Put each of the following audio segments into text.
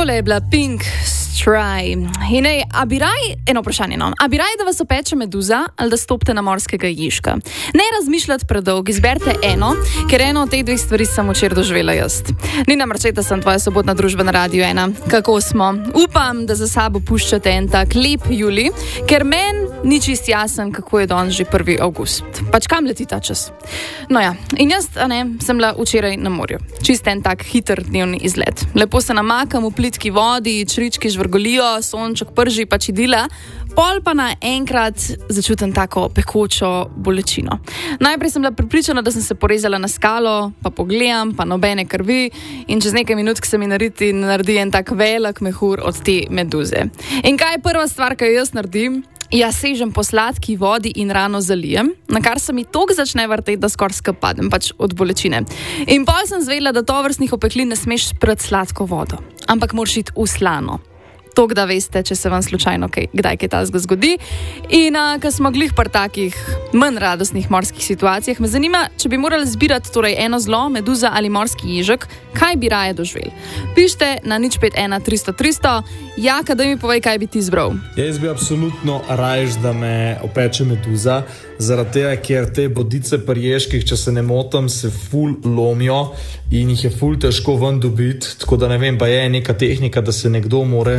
Tole je bila Pink Stray. In a bi raj, eno vprašanje, a bi raj, da vas opeče meduza ali da stopite na morskega ježka? Ne razmišljati predolgo, izberite eno, ker eno od teh dveh stvari sem včeraj doživela jaz. Nina Marčeta, sem tvoja sobotna družba na Radiu 1. Kako smo? Upam, da za sabo puščate en tak lep julij, ker meni ni čist jasen, kako je danes že 1. avgust. Pač kam leti ta čas? No ja, in jaz, sem bila včeraj na morju. Čist en tak hiter dnevni izlet. Lepo se namakam v plitki vodi, črički žvrgolijo, sonček prži, pač idila. Pol pa naenkrat začutim tako pekočo bolečino. Najprej sem bila prepričana, da sem se porezala na skalo, pa pogledam, pa nobene krvi in čez nekaj minut se mi naredi en tak velik mehur od te meduze. In kaj je prva stvar, ki jo jaz naredim? Jaz sežem po sladki vodi in rano zalijem, na kar se mi tok začne vrteti, da skoraj skapadem, pač od bolečine. In pol sem zvedela, da tovrstnih opeklin ne smeš pred sladko vodo, ampak moraš iti v slano. Tok, da veste, če se vam slučajno kdaj kaj takega zgodi. In ko smo glih pri takih manj radostnih morskih situacijah, me zanima, če bi morali zbirati torej eno zlo, meduza ali morski ježek, kaj bi raje doživeli? Pišite na 051 300 300. Jaka, daj mi povej, kaj bi ti izbral. Jaz bi absolutno rajš, da me opeče meduza, zaradi tega, ker te bodice pri ježkih, če se ne motim, se ful lomijo in jih je ful težko ven dobiti, tako da ne vem, pa je neka tehnika, da se nekdo more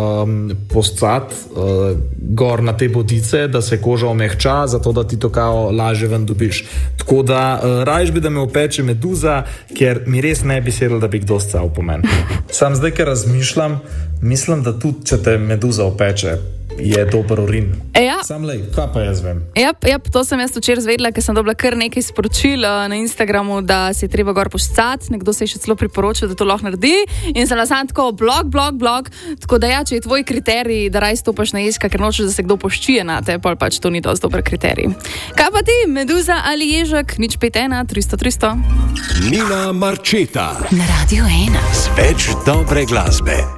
postati gor na te bodice, da se koža omehča, zato da ti to kao lažje ven dobiš. Tako da rajš bi, da me opeče meduza, ker mi res ne bi sedel, da bi kdo scal po meni. Sam zdaj, ker razmišljam, mislim, da tudi, če te meduza opeče, je dober urin. Ja. Sam lej, kaj pa jaz vem? Ja, to sem jaz včeraj zvedela, ker sem dobila kar nekaj sporočil na Instagramu, da se je treba gor pošcati, nekdo se je še celo priporočil, da to lahko naredi in sem sam tako blog, tako da ja, če je tvoj kriterij, da raj stopaš na ježka, ker nočeš, da se kdo poščije na te, pol pač to ni dosti dober kriterij. Kaj pa ti, meduza ali ježek? 051 300 300. Nina Marčeta na Radiu 1. Z več dobre glasbe.